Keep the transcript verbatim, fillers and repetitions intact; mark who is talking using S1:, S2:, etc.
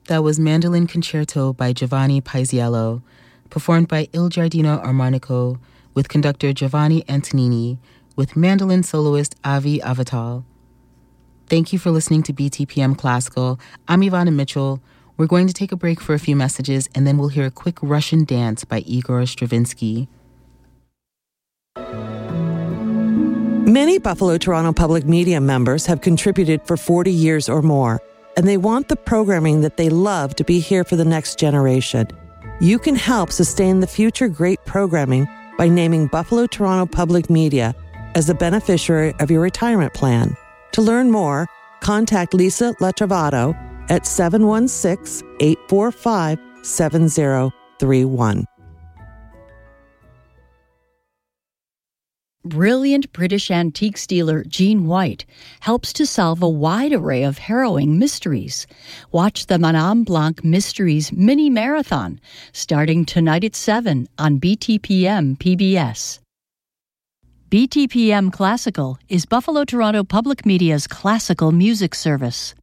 S1: That was Mandolin Concerto by Giovanni Paisiello, performed by Il Giardino Armonico, with conductor Giovanni Antonini, with mandolin soloist Avi Avital. Thank you for listening to B T P M Classical. I'm Ivana Mitchell. We're going to take a break for a few messages, and then we'll hear a quick Russian dance by Igor Stravinsky.
S2: Many Buffalo Toronto Public Media members have contributed for forty years or more, and they want the programming that they love to be here for the next generation. You can help sustain the future great programming by naming Buffalo Toronto Public Media as the beneficiary of your retirement plan. To learn more, contact Lisa Latrovato at seven one six, eight four five, seven zero three one.
S3: Brilliant British antiques dealer Jean White helps to solve a wide array of harrowing mysteries. Watch the Madame Blanc Mysteries Mini Marathon starting tonight at seven on B T P M P B S. B T P M Classical is Buffalo Toronto Public Media's classical music service.